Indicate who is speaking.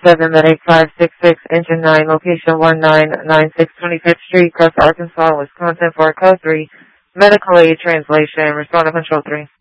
Speaker 1: 7 at 8566, engine 9, location 1996 25th Street, Gus, Arkansas, Wisconsin, for code 3, medical aid translation, respond to control 3.